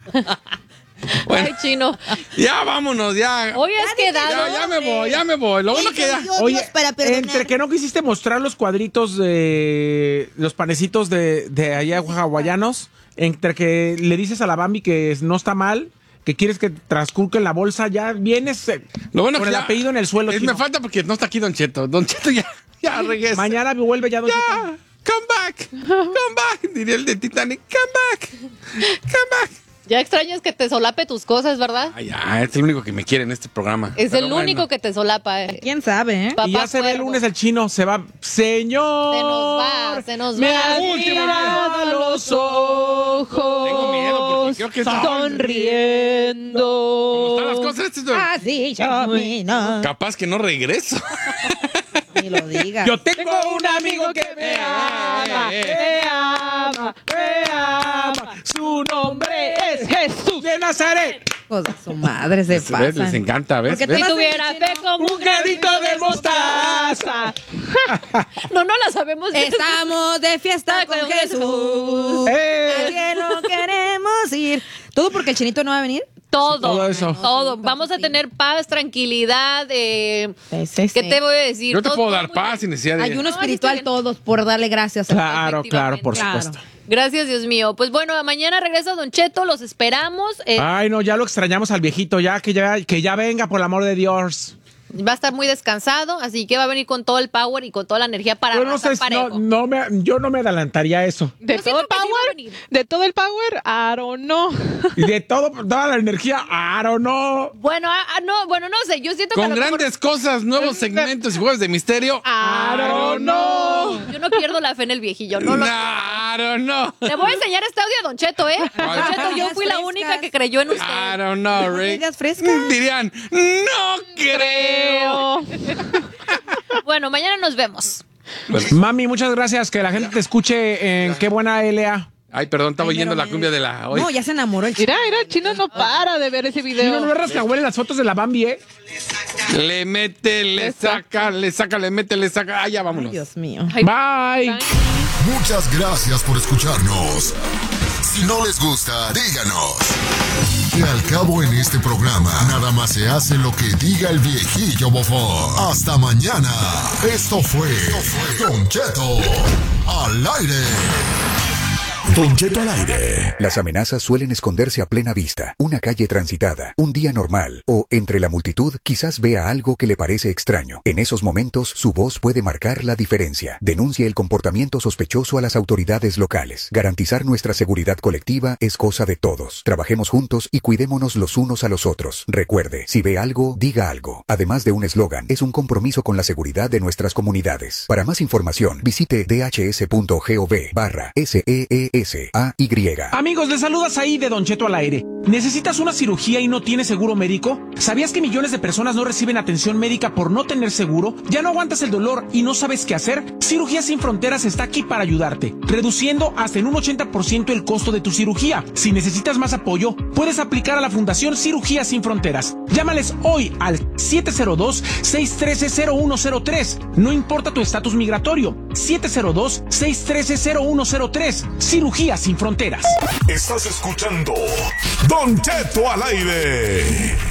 Bueno, Ay, Chino. ya vámonos, ya. Hoy has quedado. Ya me voy. Lo bueno que ya. Oye, Entre que no quisiste mostrar los cuadritos de los panecitos de allá hawaianos, entre que le dices a la Bambi que no está mal, que quieres que transcurque en la bolsa, ya vienes Lo bueno con que el ya- apellido en el suelo. Me Chino. falta porque no está aquí Don Cheto. Don Cheto ya regresa. Mañana vuelve ya, don Cheto. Ya, come back, diría el de Titanic, come back. Ya extrañas que te solape tus cosas, ¿verdad? Ay, ya, es el único que me quiere en este programa. Es Pero el bueno. único que te solapa. ¿Quién sabe, eh? Papá Y ya se ve el Cuervo. lunes el Chino, se va. Señor. Se nos Me va. has Último mirado a los ojos. Tengo miedo porque creo que está- sonriendo. ¿Cómo están las cosas? Este es- Así yo no. Capaz que no regreso. Ni lo digas. Yo tengo un amigo que me ama, me ama, me ama. Su nombre es Jesús de Nazaret. Hijos de su madre se ¿Ves? pasan. Les encanta, ¿ves? Porque ¿Ves? Si te tuviera fe como Un granito de mostaza. No la sabemos. Estamos de fiesta con Jesús. Al cielo queremos ir. ¿Todo porque el Chinito no va a venir? Todo eso. Todo. Vamos a tener paz, tranquilidad. ¿Qué te voy a decir? Yo te Todo puedo dar muy paz sin necesidad de... Ayuno No, espiritual sí está bien. todos por darle gracias. Claro, claro, por Claro. supuesto. Gracias, Dios mío. Pues bueno, mañana regresa Don Cheto, los esperamos. Ay, no, ya lo extrañamos al viejito, que ya venga, por el amor de Dios. Va a estar muy descansado, así que va a venir con todo el power y con toda la energía para Yo no arrasar sé, parejo. yo no me adelantaría a eso. Yo siento que sí va a venir. De todo el power, I don't know. Y de toda la energía, I don't know. Bueno, no sé, yo siento que a Con lo mejor- grandes cosas, nuevos segmentos y juegos de misterio. I don't know. yo no pierdo la fe en el viejillo, no lo... I don't know. Le voy a enseñar este audio a Don Cheto, ¿eh? Don Cheto, yo fui la única que creyó en usted. I don't know, Rick. Digas frescas. Dirían, no creo. Bueno, mañana nos vemos. Mami, muchas gracias. Que la gente te escuche en Qué Buena LA. Ay, perdón, estaba oyendo la cumbia de la... hoy. No, ya se enamoró el Chino. Mira, el Chino no para de ver ese Si no, video. no rascahuele las fotos de la Bambi, ¿eh? Le mete, le saca, le mete, le saca. Ah, ya vámonos. Dios mío. Bye. Muchas gracias por escucharnos. Si no les gusta, díganos. Que al cabo en este programa, nada más se hace lo que diga el viejillo bofón. Hasta mañana. Esto fue Don Cheto al aire. Don Cheto al aire. Las amenazas suelen esconderse a plena vista. Una calle transitada, un día normal o entre la multitud quizás vea algo que le parece extraño. En esos momentos su voz puede marcar la diferencia. Denuncie el comportamiento sospechoso a las autoridades locales. Garantizar nuestra seguridad colectiva es cosa de todos. Trabajemos juntos y cuidémonos los unos a los otros. Recuerde, si ve algo, diga algo. Además de un eslogan, es un compromiso con la seguridad de nuestras comunidades. Para más información, visite dhs.gov/SEESAY. Amigos, les saludas ahí de Don Cheto al aire. ¿Necesitas una cirugía y no tienes seguro médico? ¿Sabías que millones de personas no reciben atención médica por no tener seguro? ¿Ya no aguantas el dolor y no sabes qué hacer? Cirugía Sin Fronteras está aquí para ayudarte, reduciendo hasta en un 80% el costo de tu cirugía. Si necesitas más apoyo, puedes aplicar a la Fundación Cirugía Sin Fronteras. Llámales hoy al 702-613-0103. No importa tu estatus migratorio. 702-613-0103. Cirugía Sin Fronteras. Estás escuchando Don Cheto al aire.